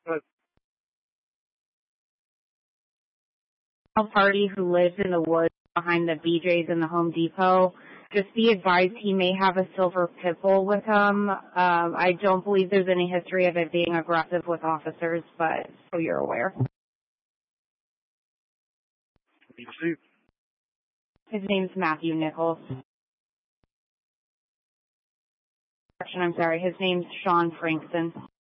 But A party who lives in the woods behind the BJ's and the Home Depot. Just be advised he may have a silver pit bull with him. I don't believe there's any history of it being aggressive with officers, but so you're aware. His name's Matthew Nichols. I'm sorry, his name's Sean Frankson.